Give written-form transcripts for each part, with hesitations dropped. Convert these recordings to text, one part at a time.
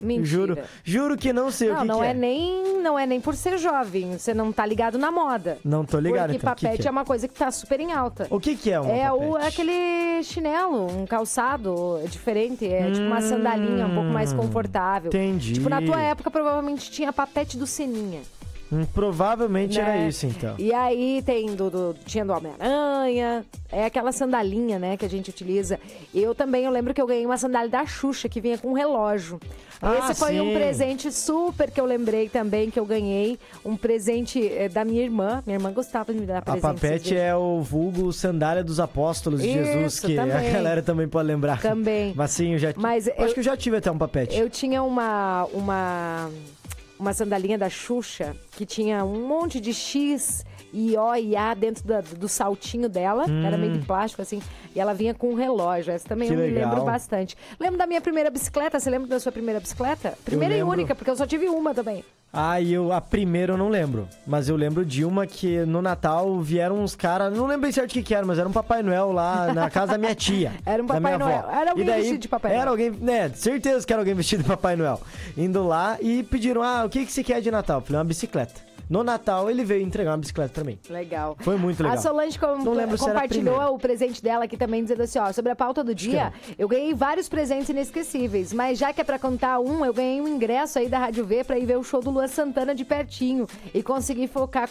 Mentira. Juro que não sei o que não é. Não é nem por ser jovem. Você não tá ligado na moda. Não tô ligado, porque então. papete que é uma coisa que tá super em alta. O que é um papete? Aquele chinelo, um calçado diferente. É tipo uma sandalinha um pouco mais confortável. Entendi. Tipo, na tua época, provavelmente tinha papete do Seninha. Provavelmente né? era isso, então. E aí tinha do Homem-Aranha, é aquela sandalinha, né, que a gente utiliza. Eu lembro que eu ganhei uma sandália da Xuxa, que vinha com um relógio. Esse foi um presente super que eu lembrei também, que eu ganhei. Um presente da minha irmã. Minha irmã gostava de me dar presente. A papete é o vulgo sandália dos apóstolos de Jesus, que também. A galera também pode lembrar. Também. Mas sim, acho que eu já tive até um papete. Eu tinha uma sandalinha da Xuxa que tinha um monte de X e O e A dentro do saltinho dela. Era meio de plástico, assim. E ela vinha com um relógio. Essa também eu me lembro bastante. Lembro da minha primeira bicicleta? Você lembra da sua primeira bicicleta? Primeira e única, porque eu só tive uma também. A primeira eu não lembro. Mas eu lembro de uma que no Natal vieram uns caras, não lembro bem certo o que era, mas era um Papai Noel lá na casa da minha tia. Era um Papai Noel. Era alguém vestido de Papai Noel. Era alguém, certeza que era alguém vestido de Papai Noel. Indo lá e pediram, o que você quer de Natal? Eu falei, uma bicicleta. No Natal, ele veio entregar uma bicicleta pra mim. Legal. Foi muito legal. A Solange compartilhou o presente dela aqui também, dizendo assim, sobre a pauta do dia, eu ganhei vários presentes inesquecíveis, mas já que é pra contar eu ganhei um ingresso aí da Rádio V pra ir ver o show do Luan Santana de pertinho e consegui ficar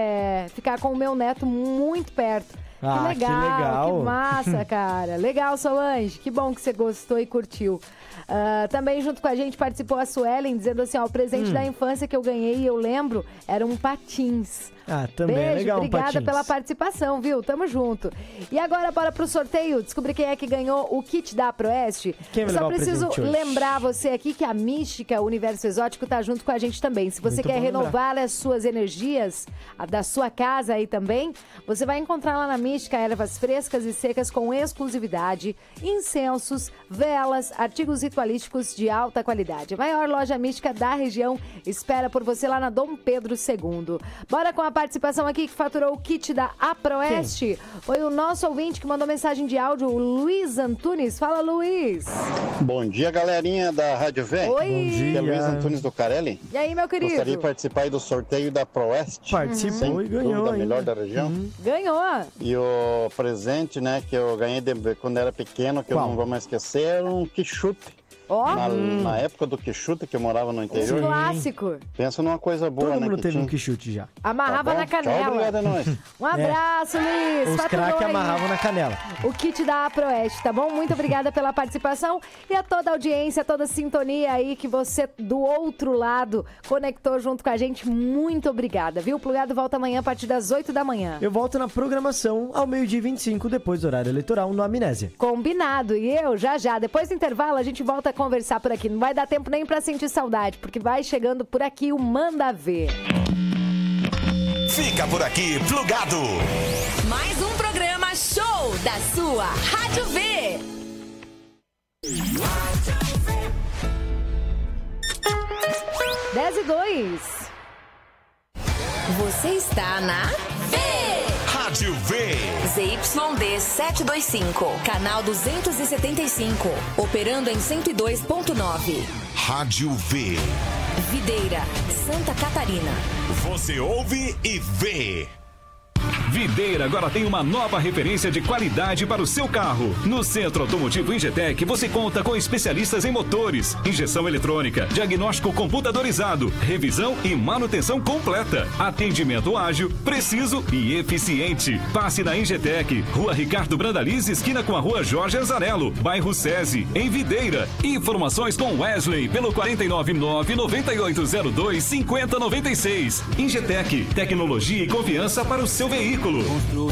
com o meu neto muito perto. Que legal. Que massa, cara. Legal, Solange. Que bom que você gostou e curtiu. Também junto com a gente participou a Suelen, dizendo assim, o presente da infância que eu ganhei e eu lembro eram patins. Também Beijo, é legal obrigada patins. pela participação, viu? Tamo junto. E agora, bora pro sorteio, descobrir quem é que ganhou o kit da Aproeste. Quem vai levar o presente hoje? Eu só preciso lembrar você aqui que a Mística Universo Exótico tá junto com a gente também. Se você quer renovar as suas energias, a da sua casa aí também, você vai encontrar lá na Mística ervas frescas e secas com exclusividade, incensos, velas, artigos ritualísticos de alta qualidade. A maior loja mística da região espera por você lá na Dom Pedro II. Bora com a participação aqui que faturou o kit da Aproeste. Foi o nosso ouvinte que mandou mensagem de áudio, o Luiz Antunes. Fala, Luiz. Bom dia, galerinha da Rádio V. Oi. Bom dia. É Luiz Antunes do Carelli. E aí, meu querido? Gostaria de participar aí do sorteio da Proeste. Participou e ganhou. Da melhor da região. Ganhou. E o presente, né, que eu ganhei quando era pequeno, que eu não vou mais esquecer, era um quichute. Na época do quichute, que eu morava no interior. Clássico. Pensa numa coisa boa, Todo né? mundo teve um quichute já. Amarrava na canela. Tchau, obrigado a nós. Um abraço, Luiz. Os craques amarravam na canela. O kit da Aproeste, tá bom? Muito obrigada pela participação e a toda a audiência, toda a sintonia aí que você do outro lado conectou junto com a gente. Muito obrigada, viu? O Plugado volta amanhã a partir das 8 da manhã. Eu volto na programação ao 12h25, depois do horário eleitoral, no Amnésia. Combinado. E eu, já, depois do intervalo, a gente volta a conversar por aqui. Não vai dar tempo nem pra sentir saudade, porque vai chegando por aqui o Manda Ver. Fica por aqui, Plugado. Mais um programa show da sua Rádio V. 10:02. Você está na V. Rádio V. ZYD 725, canal 275, operando em 102.9. Rádio V. Videira, Santa Catarina. Você ouve e vê. Videira agora tem uma nova referência de qualidade para o seu carro. No Centro Automotivo Ingetec, você conta com especialistas em motores, injeção eletrônica, diagnóstico computadorizado, revisão e manutenção completa. Atendimento ágil, preciso e eficiente. Passe na Ingetec, Rua Ricardo Brandalize, esquina com a Rua Jorge Azarello, bairro SESI, em Videira. Informações com Wesley pelo 499-9802-5096. Ingetec, tecnologia e confiança para o seu veículo.